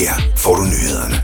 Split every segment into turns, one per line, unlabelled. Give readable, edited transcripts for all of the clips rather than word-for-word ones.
Her får du nyhederne.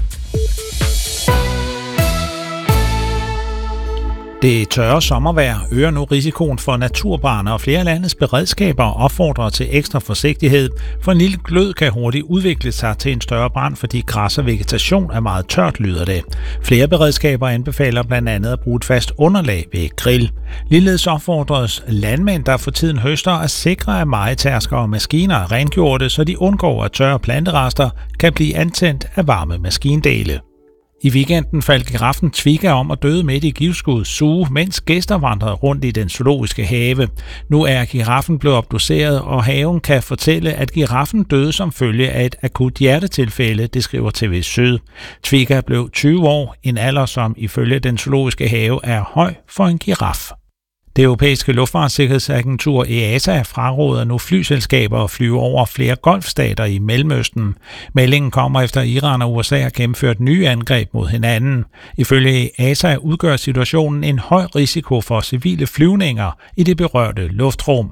Det tørre sommervejr øger nu risikoen for naturbrande, og flere af landets beredskaber opfordrer til ekstra forsigtighed, for en lille glød kan hurtigt udvikle sig til en større brand, fordi græs og vegetation er meget tørt, lyder det. Flere beredskaber anbefaler blandt andet at bruge et fast underlag ved grill. Ligeledes opfordres landmænd, der for tiden høster, at sikre, at mejetærsker og maskiner er rengjorte, så de undgår, at tørre planterester kan blive antændt af varme maskindele. I weekenden faldt giraffen Twiga om og døde midt i Givskud Zoo, mens gæster vandrede rundt i den zoologiske have. Nu er giraffen blevet obduceret, og haven kan fortælle, at giraffen døde som følge af et akut hjertetilfælde, det skriver TV Syd. Twiga blev 20 år, en alder som ifølge den zoologiske have er høj for en giraf. Det europæiske luftfartssikkerhedsagentur EASA fraråder nu flyselskaber at flyve over flere golfstater i Mellemøsten. Meldingen kommer efter Iran og USA har gennemført nye angreb mod hinanden. Ifølge EASA udgør situationen en høj risiko for civile flyvninger i det berørte luftrum.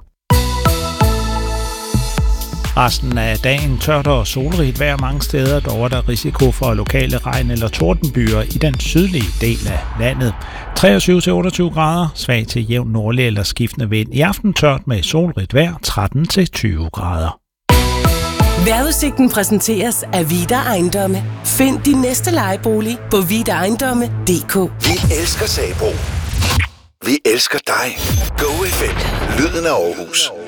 Resten af dagen tørt og solrigt vejr mange steder, dog er der risiko for lokale regn- eller tordenbyer i den sydlige del af landet. 23-28 grader, svag til jævn nordlig eller skiftende vind. I aften tørt med solrigt vejr, 13-20 grader.
Vejrudsigten præsenteres af Vida Ejendomme. Find din næste lejebolig på vidaejendomme.dk.
Vi elsker Sabro. Vi elsker dig. Go FM. Lyden af Aarhus.